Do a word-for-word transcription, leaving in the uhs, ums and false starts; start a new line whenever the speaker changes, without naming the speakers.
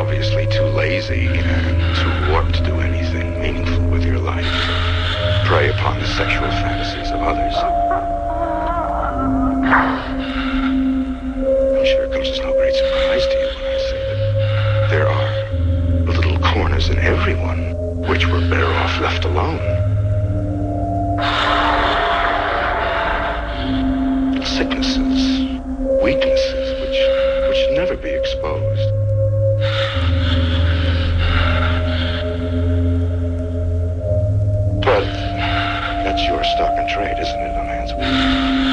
obviously too lazy and too warped to do anything meaningful with your life. Prey upon the sexual fantasies of others. I'm sure it comes as no great surprise to you when I say that there are little corners in everyone which were better off left alone. Sicknesses, weaknesses, which, which should never be exposed. But that's your stock and trade, isn't it, a man's weakness?